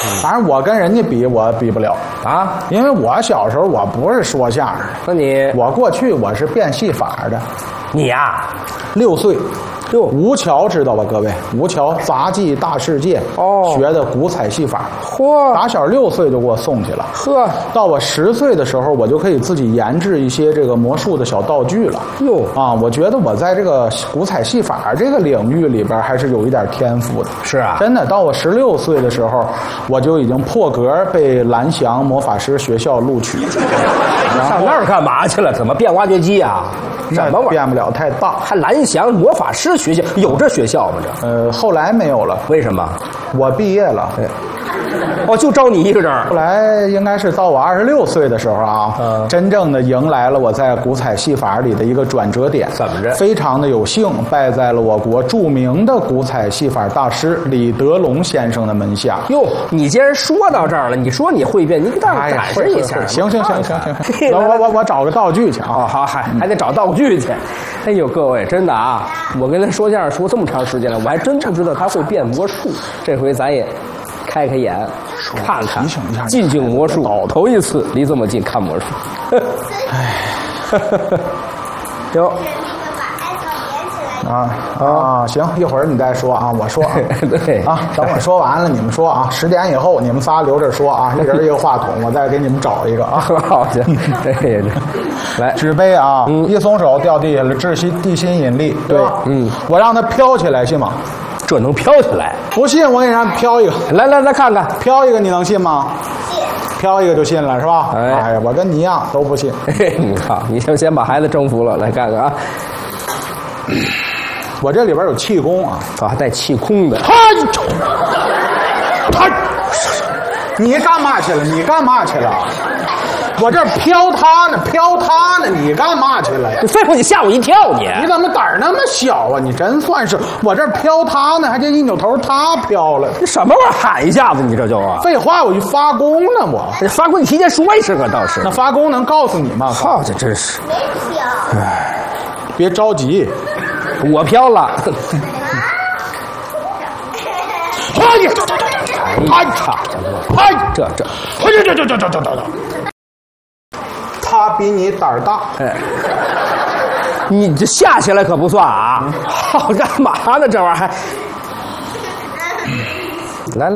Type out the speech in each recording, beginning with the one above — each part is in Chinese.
反正我跟人家比，我比不了啊， 因为我小时候我不是说相声的， 那你我过去我是变戏法的。 你呀 6岁。 哟， 吴桥知道吧，各位？吴桥杂技大世界学的古彩戏法， 嚯， 打小6岁就给我送去了。 呵， 到我10岁的时候，我就可以自己研制一些这个魔术的小道具了。 哟啊，我觉得我在这个古彩戏法这个领域里边还是有一点天赋的。 是啊， 真的，到我16岁的时候，我就已经破格被蓝翔魔法师学校录取。 上那儿干嘛去了？怎么变挖掘机啊？什么玩意儿？ 变不了太大。 还蓝翔魔法师学校有这学校吗？这后来没有了。 为什么？ 我毕业了。 哦，就招你一个人。 后来应该是到我26岁的时候啊，真正的迎来了我在古彩戏法里的一个转折点。 怎么着？ 非常的有幸拜在了我国著名的古彩戏法大师李德龙先生的门下。 哟，你既然说到这儿了，你说你会变，你给大伙展示一下。 行，我找个道具去啊。 哦，好，还得找道具去。哎呦，各位，真的啊，我跟他说相声说这么长时间了，我还真不知道他会变魔术。这回咱也开开眼，看看近景魔术，头一次离这么近看魔术。哎，哟。 行，一会儿你再说啊，我说啊， 对啊，等我说完了，你们说啊，10点以后你们仨留着说啊，一人一个话筒，我再给你们找一个啊。 好行，对，来， 纸杯啊，一松手掉地下了，地心引力，对，我让它飘起来，信吗？ 这能飘起来？ 不信，我给你让它飘一个， 来看看， 飘一个，你能信吗？飘一个就信了是吧？哎呀，我跟你一样都不信。 你看，你先把孩子征服了，来看看啊。 我这里边有气功啊， 还带气功的。 你干嘛去了？你干嘛去了？我这飘他呢，你干嘛去了呀？ 废话，你吓我一跳， 你怎么胆儿那么小啊？你真算是，我这飘他呢，还这一扭头他飘了。 你什么玩意儿？喊一下子，你这就啊？ 废话，我就发功呢，我发功，你提前说一声啊，倒是。 那发功能告诉你吗？ 好，这真是。 哎，别着急， 我飘了。这， 他比你胆儿大。 哎，你这下起来可不算啊！好干嘛呢？这玩意儿还……来，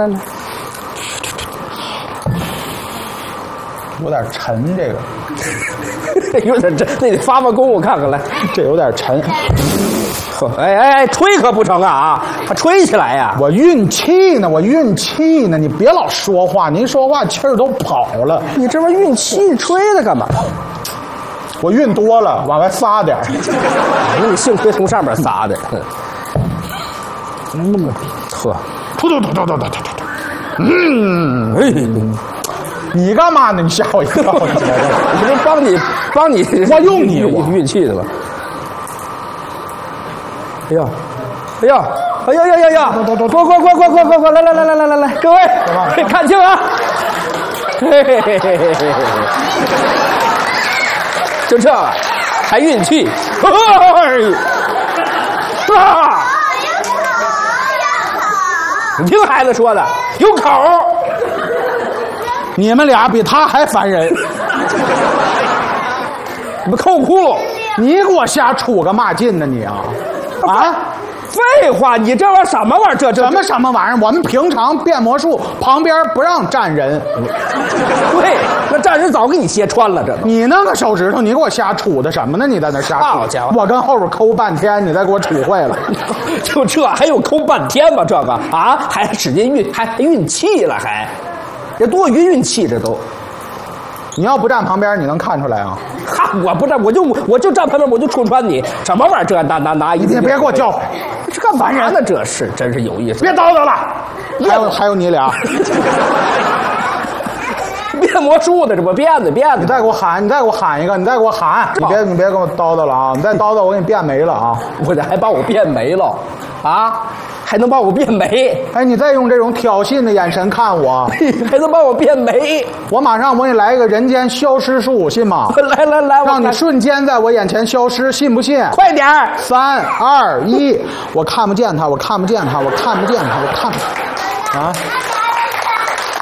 有点沉，这个有点沉，那得发功，我看看来， 这有点沉。 哎，吹可不成啊！还吹起来呀！ 我运气呢，你别老说话，您说话气儿都跑了。 你这玩意运气吹的干嘛？ 我运多了，往外撒点儿。 你幸亏从上面撒的。呵， 突，你干嘛呢？你吓我一跳！我不帮你， 我用你运气的吧？哎呀！快！来！各位，看清啊！就这，还运气！你听孩子说的，有口。 你们俩比他还烦人。 你们抠窟窿， 你给我瞎出个嘛劲呢你啊？啊！ 废话，你这玩意儿什么玩意儿？这什么玩意儿？我们平常变魔术旁边不让站人。 对，那站人早给你揭穿了。这你那个手指头，你给我瞎杵的什么呢？你在那瞎杵。 好家伙！ 我跟后边抠半天，你再给我杵坏了。 就这还有抠半天吗？这个啊，还使劲还运气了，这多余运气，这都。 你要不站旁边，你能看出来啊？ 哈，我不站，我就站旁边，我就戳穿你。什么玩意儿？这拿一！ 你别给我叫唤， 这干嘛呢？这是真是有意思。 别叨叨了，还有你俩。 变魔术的，这不变的。 你再给我喊一个，你再给我喊，你别跟我叨叨了啊！你再叨叨，我给你变没了啊！ 我这还把我变没了啊！还能把我变没？ 哎，你再用这种挑衅的眼神看我， 还能把我变没？ 我马上我给你来一个人间消失术，信吗？ 来， 让你瞬间在我眼前消失，信不信？ 快点 ！3、2、1，我看不见他，啊！